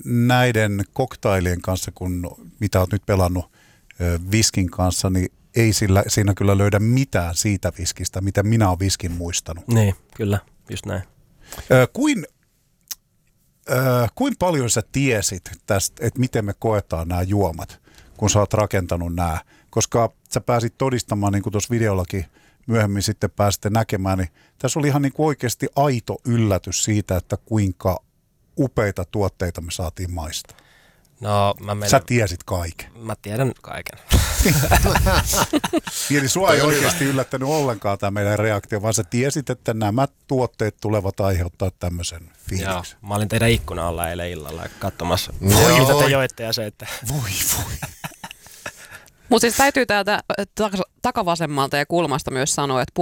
näiden koktailien kanssa, mitä olet nyt pelannut viskin kanssa, niin ei siinä kyllä löydä mitään siitä viskistä, mitä minä olen viskin muistanut. Niin, kyllä, just näin. Kuin paljon sä tiesit tästä, että miten me koetaan nämä juomat, kun sä oot rakentanut nämä? Koska sä pääsit todistamaan, niin kuin tuossa videollakin myöhemmin sitten pääsitte näkemään, niin tässä oli ihan niin kuin oikeasti aito yllätys siitä, että kuinka upeita tuotteita me saatiin maistaa. No, sä tiesit kaiken. Mä tiedän kaiken. Eli sua ei oikeasti yllättänyt ollenkaan tämä meidän reaktio, vaan sä tiesit, että nämä tuotteet tulevat aiheuttaa tämmöisen fiiliksen. Joo, mä olin teidän ikkuna alla eilen illalla katsomassa, mitä te joitte ja söitte. Voi. Mutta siis täytyy täältä takavasemmalta ja kulmasta myös sanoa, että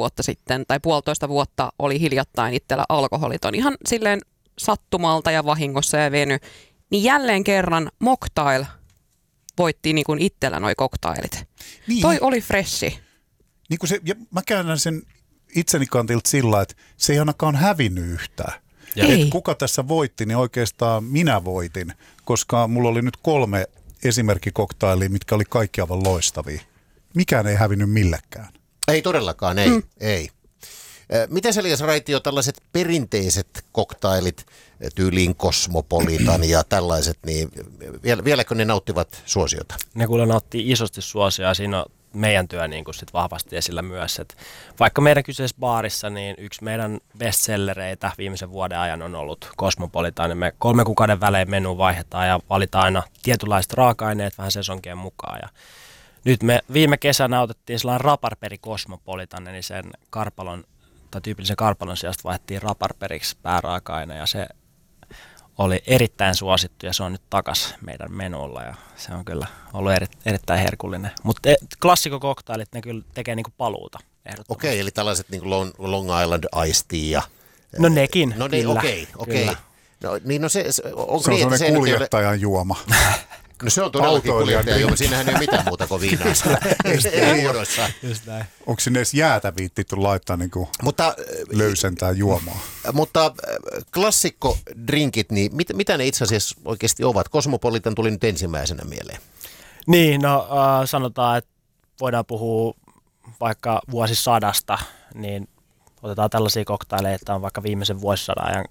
1,5 vuotta oli hiljattain itsellä alkoholiton. Ihan silleen sattumalta ja vahingossa ja veny. Niin jälleen kerran Mocktail voitti niin kuin itsellä noi koktailit. Niin. Toi oli freshi. Niin kuin ja mä käännän sen itseni kantilta sillä, että se ei ainakaan hävinnyt yhtään. Että kuka tässä voitti, niin oikeastaan minä voitin, koska mulla oli nyt 3 esimerkkikoktailia, mitkä oli kaikki aivan loistavia. Mikään ei hävinnyt millekään. Ei todellakaan, ei. Miten Elias Raitio, tällaiset perinteiset koktailit, tyyliin Cosmopolitan ja tällaiset, niin vieläkö ne nauttivat suosiota? Ne kuule nauttii isosti suosioa, siinä on meidän työ niin kuin sit vahvasti esillä myös. Et vaikka meidän kyseisessä baarissa, niin yksi meidän bestsellereitä viimeisen vuoden ajan on ollut Cosmopolitan. Ja me 3 kuukauden välein menu vaihdetaan ja valitaan aina tietynlaiset raaka-aineet vähän sesonkien mukaan. Ja nyt me viime kesänä otettiin sellainen raparperi Cosmopolitan, eli sen tyypillisen karpalon sijasta vaihdettiin raparperiksi pääraaka-aine ja se oli erittäin suosittu ja se on nyt takas meidän menulla ja se on kyllä ollut erittäin herkullinen. Mutta klassikokoktailit, ne kyllä tekee niinku paluuta ehdottomasti. Okei, eli tällaiset niinku Long Island Iced Tea ja... No nekin, no kyllä. Okei. No, niin, se on sellainen kuljettajan juoma. No se on todellakin kuljettajan juoma. Siinähän ei ole mitään muuta kuin viinaa. ei muodossa. Onko sinne edes jäätä viittitty laittaa niin kuin löysentää juomaa? Mutta klassikkodrinkit, niin mitä ne itse asiassa oikeasti ovat? Cosmopolitan tuli nyt ensimmäisenä mieleen. Niin, no sanotaan, että voidaan puhua vaikka vuosisadasta, niin otetaan tällaisia koktaileja, että on vaikka viimeisen vuosisadan ajan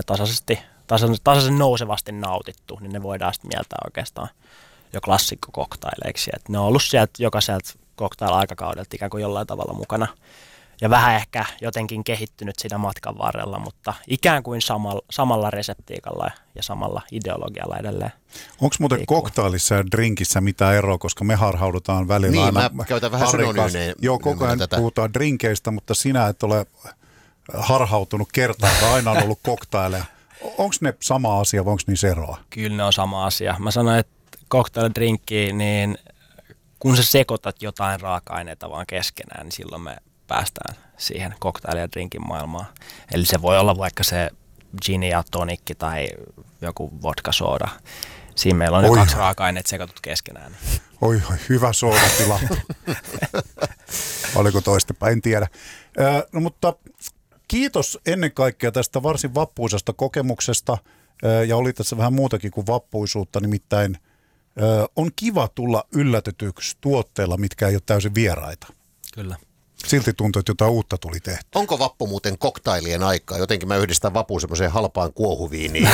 tasaisen nousevasti nautittu, niin ne voidaan sitten mieltää oikeastaan jo klassikkokokhtaileiksi. Et ne on ollut sieltä jokaiselta koktail-aikakaudelta ikään kuin jollain tavalla mukana. Ja vähän ehkä jotenkin kehittynyt siinä matkan varrella, mutta ikään kuin samalla reseptiikalla ja samalla ideologialla edelleen. Onko muuten koktailissa ja drinkissä mitään eroa, koska me harhaudutaan välillä niin, aina. Mä käytän vähän synonyymeja. Joo, koko ajan puhutaan drinkeistä, mutta sinä et ole harhautunut kertaakaan, aina on ollut koktaileja. Onko ne sama asia vai onko niissä eroa? Kyllä ne on sama asia. Mä sanoin, että cocktail-drinkki, niin kun sä sekoitat jotain raaka-aineita vaan keskenään, niin silloin me päästään siihen cocktail- ja drinkin maailmaan. Eli se voi olla vaikka se gin ja tonikki tai joku vodka-sooda. Siinä meillä on ne 2 raaka-aineet sekoitut keskenään. Oi, hyvä sooda tilattu. Oliko toistepäin, en tiedä. No mutta kiitos ennen kaikkea tästä varsin vappuisesta kokemuksesta ja oli tässä vähän muutakin kuin vappuisuutta, nimittäin on kiva tulla yllätetyksi tuotteilla, mitkä ei ole täysin vieraita. Kyllä. Silti tuntuu, että jotain uutta tuli tehty. Onko vappu muuten koktailien aikaa? Jotenkin mä yhdistän vappuun semmoiseen halpaan kuohuviiniin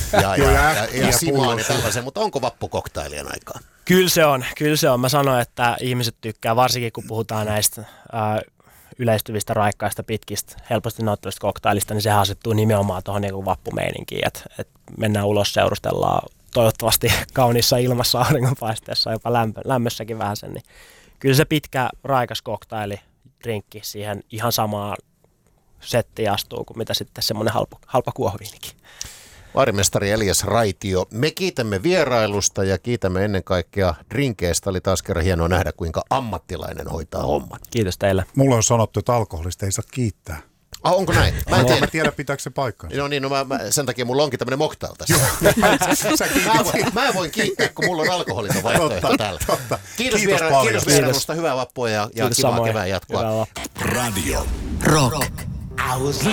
ja simaan ja tällaisen, mutta onko vappu koktailien aikaa? Kyllä se on. Mä sanoin, että ihmiset tykkää, varsinkin kun puhutaan näistä yleistyvistä, raikkaista, pitkistä, helposti nauttavista koktailista, niin se asettuu nimenomaan tuohon niin vappumeininkiin, että mennään ulos, seurustellaan toivottavasti kauniissa ilmassa auringonpaisteessa, jopa lämmössäkin vähän sen, niin kyllä se pitkä, raikas koktaili, drinkki siihen ihan samaan settiin astuu kuin mitä sitten semmoinen halpa kuohuviinikin. Baarimestari Elias Raitio, me kiitämme vierailusta ja kiitämme ennen kaikkea drinkeistä. Oli taas kerran hienoa nähdä, kuinka ammattilainen hoitaa homman. Kiitos teille. Mulla on sanottu, että alkoholista ei saa kiittää. Onko näin? Mä en tiedä, pitääkö se paikkaa. No niin, sen takia mulla onkin tämmöinen Mocktail tässä. Mä voin kiittää, kun mulla on alkoholiton vaihtoehto täällä. Kiitos vierailusta, hyvää vappua ja kivaa kevään jatkoa. Radio Rock.